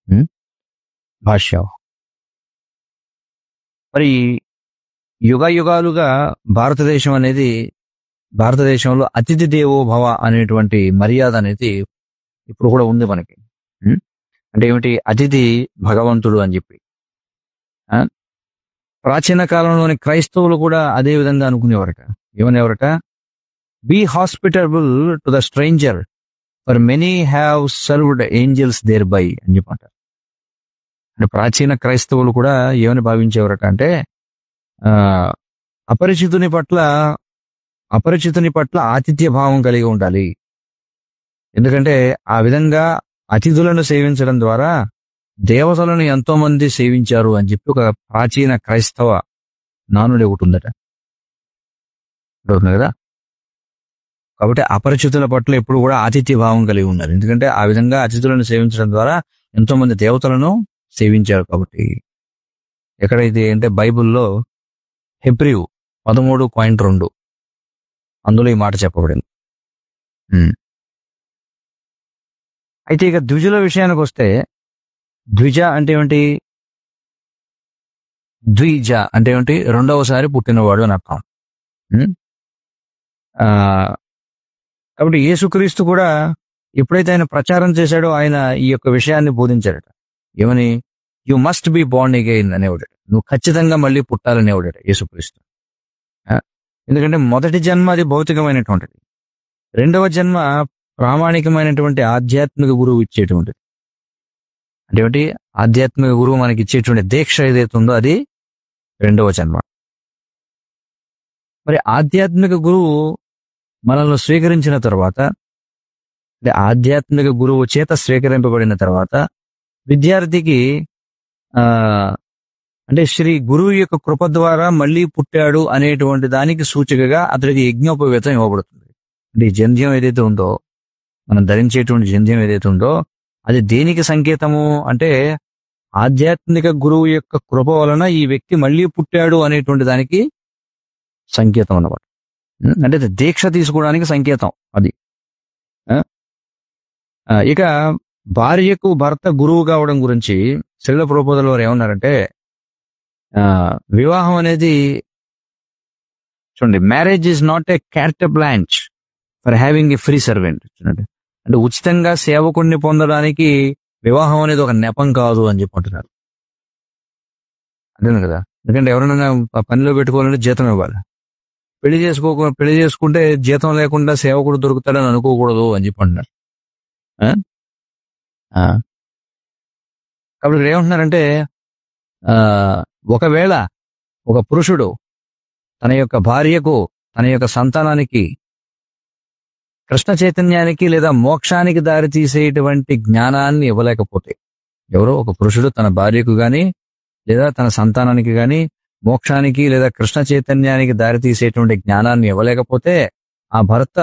ఉమ్, భాష్యం. మరి యుగ యుగాలుగా భారతదేశం అనేది భారతదేశంలో అతిథి దేవో భవ అనేటువంటి మర్యాద అనేది ఇప్పుడు కూడా ఉంది మనకి. ఉమ్, అంటే ఏమిటి? అతిథి భగవంతుడు అని చెప్పి. ఆ? ప్రాచీన కాలంలోని క్రైస్తవులు కూడా అదే విధంగా అనుకునేవారట. ఏమనేవారట? Be hospitable to the stranger, for many have served angels there by అని చెప్పంటారు. అంటే ప్రాచీన క్రైస్తవులు కూడా ఏమని భావించేవారట అంటే ఆ అపరిచితుని పట్ల అపరిచితుని పట్ల ఆతిథ్య భావం కలిగి ఉండాలి. ఎందుకంటే ఆ విధంగా అతిథులను సేవించడం ద్వారా దేవతలను ఎంతో మంది సేవించారు అని చెప్పి ఒక ప్రాచీన క్రైస్తవ నానుడి ఒకటి ఉందట. అర్థమవుతుంది కదా? కాబట్టి అపరిచితుల పట్ల ఎప్పుడు కూడా ఆతిథ్య భావం కలిగి ఉన్నారు. ఎందుకంటే ఆ విధంగా అతిథులను సేవించడం ద్వారా ఎంతో మంది దేవతలను సేవించారు. కాబట్టి ఎక్కడ ఇది అంటే బైబిల్లో హెబ్రీయు 13:2 అందులో ఈ మాట చెప్పబడింది. ఉమ్. అయితే ఇక ద్విజుల విషయానికి వస్తే, ద్విజ అంటే ఏమిటి? ద్విజ అంటే ఏమిటి? రెండవసారి పుట్టినవాడు అని అర్థం. ఉమ్. ఆ కాబట్టి యేసుక్రీస్తు కూడా ఎప్పుడైతే ఆయన ప్రచారం చేశాడో ఆయన ఈ యొక్క విషయాన్ని బోధించాడట. ఏమని? You must be born again అనేవాడట. నువ్వు ఖచ్చితంగా మళ్ళీ పుట్టాలనేవాడట యేసుక్రీస్తు. ఆ, ఎందుకంటే మొదటి జన్మ అది భౌతికమైనటువంటిది, రెండవ జన్మ ప్రామాణికమైనటువంటి ఆధ్యాత్మిక గురువు ఇచ్చేటువంటిది. అంటే ఏమిటి? ఆధ్యాత్మిక గురువు మనకి ఇచ్చేటువంటి దీక్ష ఏదైతే ఉందో అది రెండవ జన్మ. మరి ఆధ్యాత్మిక గురువు మనల్ని స్వీకరించిన తర్వాత, అంటే ఆధ్యాత్మిక గురువు చేత స్వీకరింపబడిన తర్వాత విద్యార్థికి ఆ అంటే శ్రీ గురువు యొక్క కృప ద్వారా మళ్ళీ పుట్టాడు అనేటువంటి దానికి సూచికగా అతడికి యజ్ఞోపవేతం ఇవ్వబడుతుంది. అంటే ఈ జంధ్యం ఏదైతే ఉందో, మనం ధరించేటువంటి జంధ్యం ఏదైతే ఉందో అది దేనికి సంకేతము అంటే ఆధ్యాత్మిక గురువు యొక్క కృప వలన ఈ వ్యక్తి మళ్ళీ పుట్టాడు అనేటువంటి దానికి సంకేతం అన్నమాట. అంటే అది దీక్ష తీసుకోవడానికి సంకేతం అది. ఆ? ఇక భార్యకు భర్త గురువు కావడం గురించి శ్రీల ప్రభుపాదుల వారు ఏమన్నారంటే వివాహం అనేది చూడండి, marriage is not a carrot బ్లాంచ్ for having a free servant. చూడండి, అంటే ఉచితంగా సేవకుడిని పొందడానికి వివాహం అనేది ఒక నెపం కాదు అని చెప్పుకుంటున్నారు. అంతేనా కదా? ఎందుకంటే ఎవరైనా పనిలో పెట్టుకోవాలంటే జీతం ఇవ్వాలి. పెళ్లి చేసుకుంటే జీతం లేకుండా సేవకుడు దొరుకుతాడని అనుకోకూడదు అని చెప్పి అంటున్నారు. ఆ? ఆ. కాబట్టి ఇక్కడ ఏమంటున్నారంటే ఆ ఒకవేళ ఒక పురుషుడు తన యొక్క భార్యకు, తన యొక్క సంతానానికి కృష్ణ చైతన్యానికి లేదా మోక్షానికి దారి తీసేటువంటి జ్ఞానాన్ని ఇవ్వలేకపోతే, ఎవరో ఒక పురుషుడు తన భార్యకు గాని లేదా తన సంతానానికి గాని మోక్షానికి లేదా కృష్ణ చైతన్యానికి దారి తీసేటువంటి జ్ఞానాన్ని ఇవ్వలేకపోతే ఆ భర్త